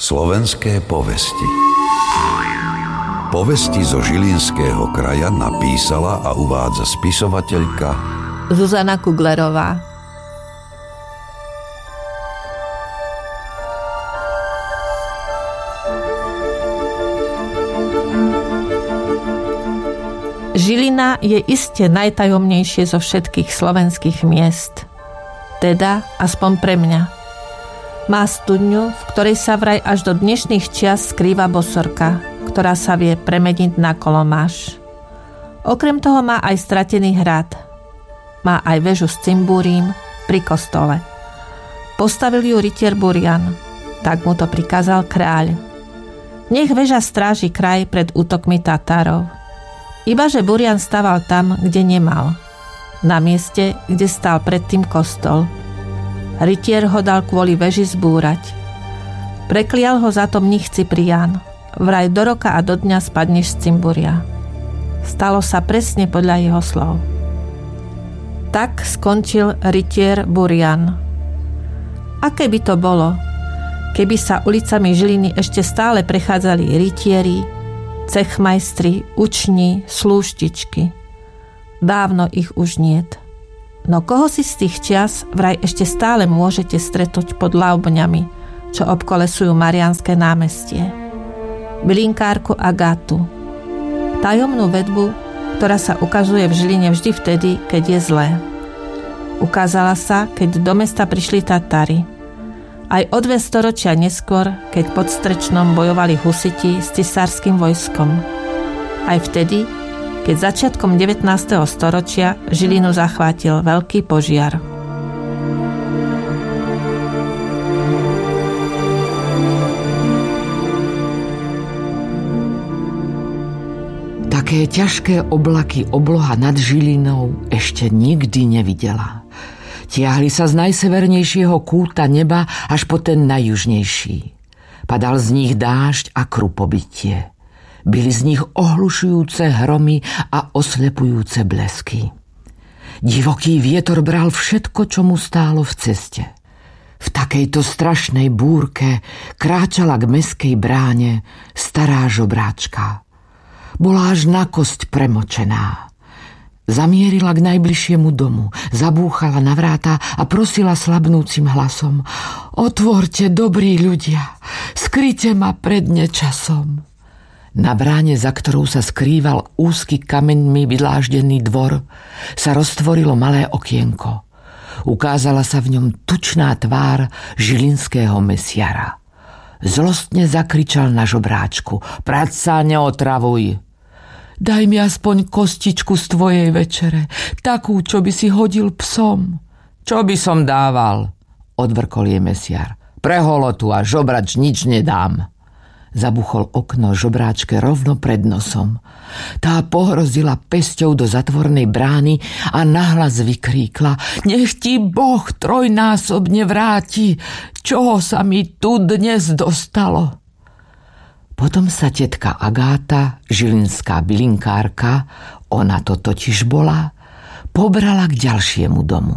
Slovenské povesti. Povesti zo Žilinského kraja napísala a uvádza spisovateľka Zuzana Kuglerová. Žilina je iste najtajomnejšie zo všetkých slovenských miest. Teda aspoň pre mňa. Má studňu, v ktorej sa vraj až do dnešných čias skrýva bosorka, ktorá sa vie premeniť na kolomáš. Okrem toho má aj stratený hrad. Má aj väžu s cimbúrím pri kostole. Postavil ju rytier Burian, tak mu to prikázal kráľ. Nech väža stráži kraj pred útokmi Tatárov. Ibaže Burian staval tam, kde nemal. Na mieste, kde stál predtým kostol. Rytier ho dal kvôli veži zbúrať. Preklial ho za to mních Ciprián. Vraj do roka a do dňa spadneš z cimbúria. Stalo sa presne podľa jeho slov. Tak skončil rytier Burian. Aké by to bolo, keby sa ulicami Žiliny ešte stále prechádzali rytieri, cechmajstri, učni, slúštičky. Dávno ich už niet. No koho si z tých čias vraj ešte stále môžete stretnúť pod laubňami, čo obkolesujú Mariánske námestie? Bylinkárku Agátu. Tajomnú vedbu, ktorá sa ukazuje v Žiline vždy vtedy, keď je zlé. Ukázala sa, keď do mesta prišli Tatári. Aj o 2 storočia neskôr, keď pod Strečnom bojovali husiti s cisárskym vojskom. Aj vtedy, keď začiatkom 19. storočia Žilinu zachvátil veľký požiar. Také ťažké oblaky obloha nad Žilinou ešte nikdy nevidela. Tiahli sa z najsevernejšieho kúta neba až po ten najjužnejší. Padal z nich dážď a krupobytie. Byli z nich ohlušujúce hromy a oslepujúce blesky. Divoký vietor bral všetko, čo mu stálo v ceste. V takejto strašnej búrke kráčala k mestskej bráne stará žobráčka. Bola až na kosť premočená. Zamierila k najbližšiemu domu, zabúchala na vráta a prosila slabnúcim hlasom: Otvorte, dobrí ľudia, skryte ma pred nečasom. Na bráne, za ktorou sa skrýval úzky kameňmi vydláždený dvor, sa roztvorilo malé okienko. Ukázala sa v ňom tučná tvár žilinského mesiara. Zlostne zakričal na žobráčku: Prať sa, neotravuj! Daj mi aspoň kostičku z tvojej večere, takú, čo by si hodil psom. Čo by som dával? Odvrkol jej mesiar. Pre holotu a žobrač nič nedám. Zabuchol okno žobráčke rovno pred nosom. Tá pohrozila pesťou do zatvornej brány a nahlas vykríkla: Nech ti Boh trojnásobne vráti, čoho sa mi tu dnes dostalo. Potom sa tetka Agáta, žilinská bylinkárka, ona to totiž bola, pobrala k ďalšiemu domu.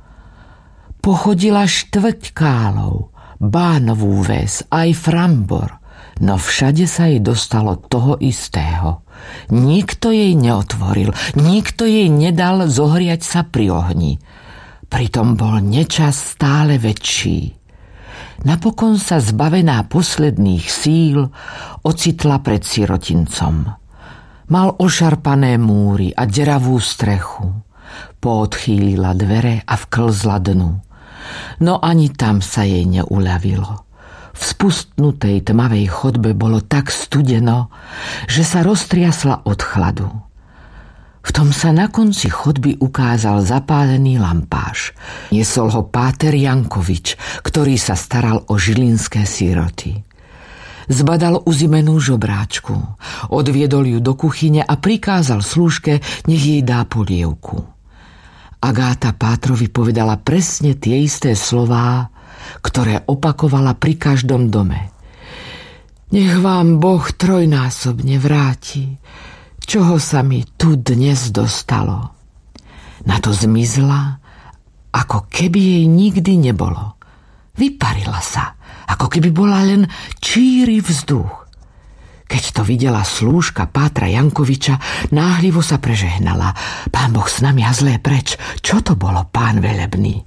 Pochodila štvrť Kálov, Bánovú Ves, aj Frambor, no všade sa jej dostalo toho istého. Nikto jej neotvoril, nikto jej nedal zohriať sa pri ohni. Pritom bol nečas stále väčší. Napokon sa zbavená posledných síl ocitla pred sirotincom. Mal ošarpané múry a deravú strechu. Poodchýlila dvere a vklzla dnu. No ani tam sa jej neuľavilo. V spustnutej tmavej chodbe bolo tak studeno, že sa roztriasla od chladu. V tom sa na konci chodby ukázal zapálený lampáš. Niesol ho páter Jankovič, ktorý sa staral o žilinské siroty. Zbadal uzimenú žobráčku, odviedol ju do kuchyne a prikázal slúžke, nech jej dá polievku. Agáta Pátrovi povedala presne tie isté slová, ktoré opakovala pri každom dome. Nech vám Boh trojnásobne vráti, čoho sa mi tu dnes dostalo. Na to zmizla, ako keby jej nikdy nebolo. Vyparila sa, ako keby bola len číry vzduch. Keď to videla slúžka Pátra Jankoviča, náhlivo sa prežehnala. Pán Boh s nami a zlé preč. Čo to bolo, pán velebný?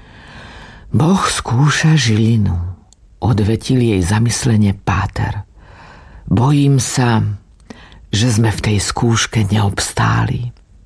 Boh skúša Žilinu, odvetil jej zamyslenie páter. Bojím sa, že sme v tej skúške neobstáli.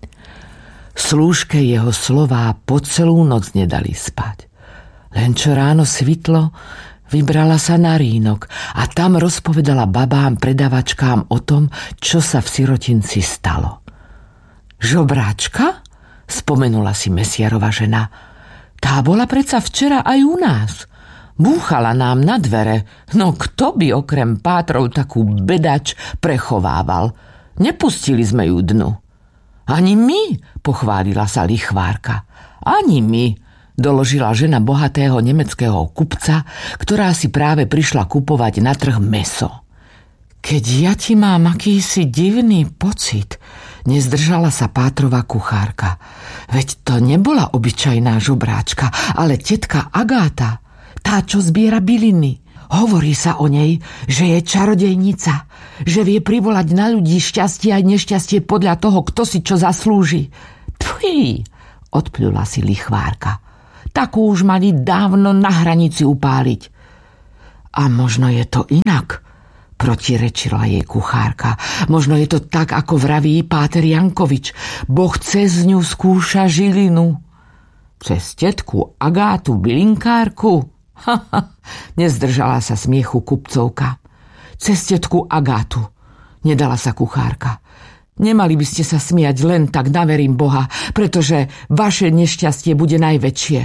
Slúžke jeho slová po celú noc nedali spať. Len čo ráno svitlo, vybrala sa na rínok a tam rozpovedala babám predavačkám o tom, čo sa v sirotinci stalo. Žobráčka? Spomenula si Mesiarova žena. Tá bola predsa včera aj u nás. Búchala nám na dvere. No kto by okrem pátrov takú bedač prechovával? Nepustili sme ju dnu. Ani my, pochválila sa lichvárka. Ani my, doložila žena bohatého nemeckého kupca, ktorá si práve prišla kupovať na trh mäso. Keď ja ti mám akýsi divný pocit, nezdržala sa Pátrova kuchárka. Veď to nebola obyčajná žobráčka, ale tetka Agáta, tá, čo zbiera byliny. Hovorí sa o nej, že je čarodejnica, že vie privolať na ľudí šťastie aj nešťastie podľa toho, kto si čo zaslúži. Tfí, odpľula si lichvárka. Takú už mali dávno na hranici upáliť. A možno je to inak, protirečila jej kuchárka. Možno je to tak, ako vraví páter Jankovič. Boh cez ňu skúša Žilinu. Cez tetku Agátu bylinkárku? Nezdržala sa smiechu kupcovka. Cez tetku Agátu, nedala sa kuchárka. Nemali by ste sa smiať len tak, naverím Boha, pretože vaše nešťastie bude najväčšie.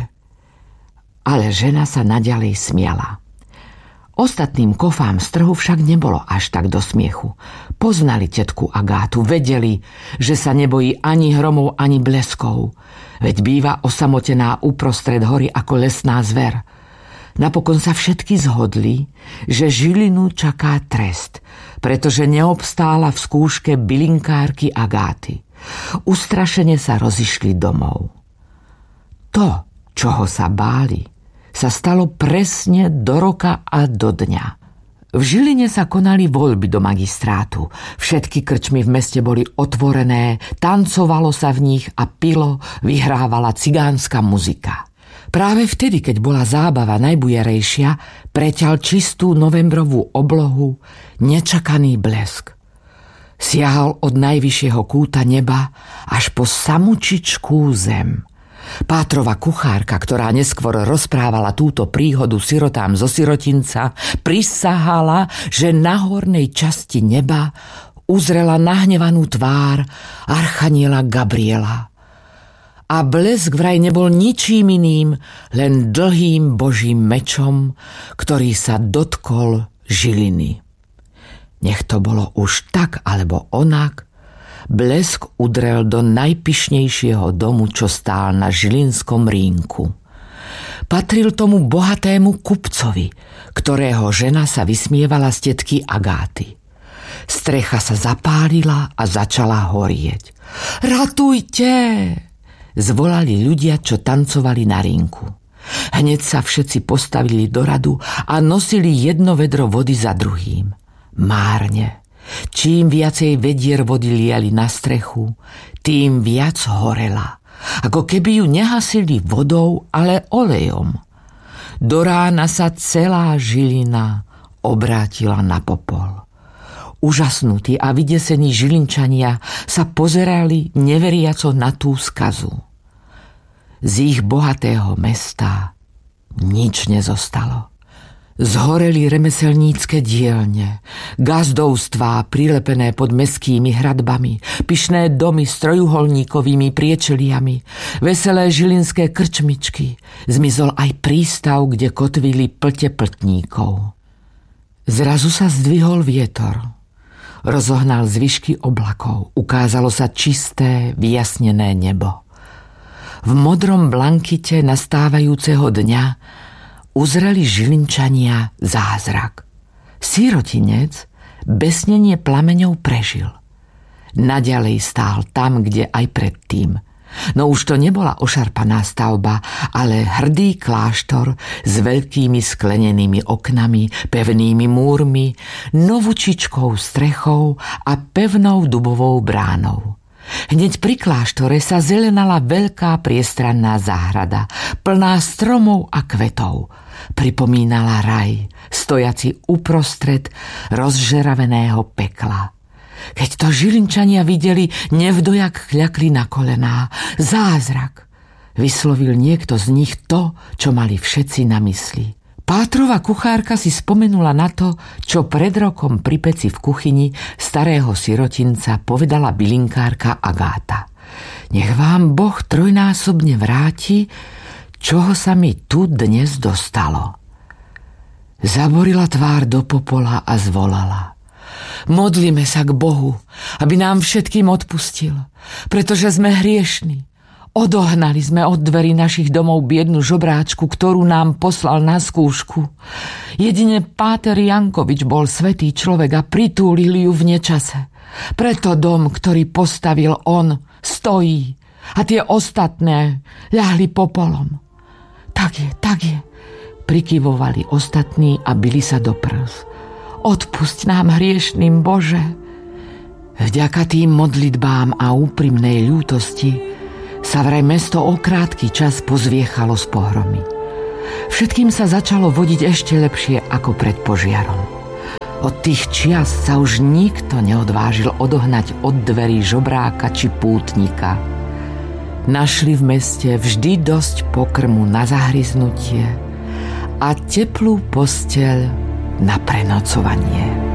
Ale žena sa naďalej smiala. Ostatným kofám z trhu však nebolo až tak do smiechu. Poznali tetku Agátu, vedeli, že sa nebojí ani hromov, ani bleskov. Veď býva osamotená uprostred hory ako lesná zver. Napokon sa všetky zhodli, že Žilinu čaká trest, pretože neobstála v skúške bylinkárky Agáty. Ustrašene sa rozišli domov. To, čoho sa báli, sa stalo presne do roka a do dňa. V Žiline sa konali voľby do magistrátu. Všetky krčmy v meste boli otvorené, tancovalo sa v nich a pilo, vyhrávala cigánska muzika. Práve vtedy, keď bola zábava najbujarejšia, preťal čistú novembrovú oblohu nečakaný blesk. Siahal od najvyššieho kúta neba až po samučičkú zem. Pátrova kuchárka, ktorá neskôr rozprávala túto príhodu sirotám zo sirotinca, prisahala, že na hornej časti neba uzrela nahnevanú tvár archaniela Gabriela. A blesk vraj nebol ničím iným, len dlhým božím mečom, ktorý sa dotkol Žiliny. Nech to bolo už tak alebo onak, blesk udrel do najpyšnejšieho domu, čo stál na žilinskom rínku. Patril tomu bohatému kupcovi, ktorého žena sa vysmievala z tetky Agáty. Strecha sa zapálila a začala horieť. Ratujte! Zvolali ľudia, čo tancovali na rinku. Hneď sa všetci postavili do radu a nosili jedno vedro vody za druhým. Márne. Čím viacej vedier vody liali na strechu, tým viac horela. Ako keby ju nehasili vodou, ale olejom. Do rána sa celá Žilina obrátila na popol. Úžasnutí a vydesení Žilinčania sa pozerali neveriaco na tú skazu. Z ich bohatého mesta nič nezostalo. Zhoreli remeselnícke dielne, gazdovstvá prilepené pod mestskými hradbami, pyšné domy s trojuholníkovými priečeliami, veselé žilinské krčmičky, zmizol aj prístav, kde kotvili plte pltníkov. Zrazu sa zdvihol vietor. Rozohnal zvyšky oblakov. Ukázalo sa čisté, vyjasnené nebo. V modrom blankite nastávajúceho dňa uzreli Žilinčania zázrak. Sirotinec besnenie plameňov prežil. Naďalej stál tam, kde aj predtým. No už to nebola ošarpaná stavba, ale hrdý kláštor s veľkými sklenenými oknami, pevnými múrmi, novučičkou strechou a pevnou dubovou bránou. Hneď pri kláštore sa zelenala veľká priestranná záhrada, plná stromov a kvetov. Pripomínala raj, stojaci uprostred rozžeraveného pekla. Keď to Žilinčania videli, nevdojak kľakli na kolená. Zázrak! Vyslovil niekto z nich to, čo mali všetci na mysli. Pátrova kuchárka si spomenula na to, čo pred rokom pri peci v kuchyni starého sirotinca povedala bylinkárka Agáta. Nech vám Boh trojnásobne vráti, čoho sa mi tu dnes dostalo. Zaborila tvár do popola a zvolala. Modlíme sa k Bohu, aby nám všetkým odpustil, pretože sme hriešni. Odohnali sme od dverí našich domov biednu žobráčku, ktorú nám poslal na skúšku. Jedine páter Jankovič bol svätý človek a pritúlil ju v nečase. Preto dom, ktorý postavil on, stojí a tie ostatné ľahli popolom. Tak je, prikyvovali ostatní a bili sa do prs. Odpusť nám hriešným, Bože. Vďaka tým modlitbám a úprimnej ľútosti sa vraj mesto o krátky čas pozviechalo z pohromy. Všetkým sa začalo vodiť ešte lepšie ako pred požiarom. Od tých čias sa už nikto neodvážil odohnať od dverí žobráka či pútnika. Našli v meste vždy dosť pokrmu na zahryznutie a teplú posteľ na prenocovanie.